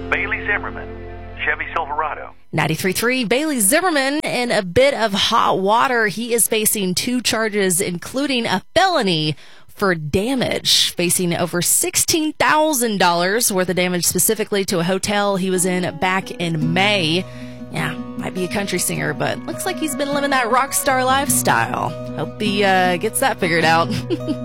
Bailey Zimmerman, Chevy Silverado. 93.3, Bailey Zimmerman in a bit of hot water. He is facing 2 charges, including a felony for damage, facing over $16,000 worth of damage specifically to a hotel he was in back in May. Yeah, might be a country singer, but looks like he's been living that rock star lifestyle. Hope he gets that figured out.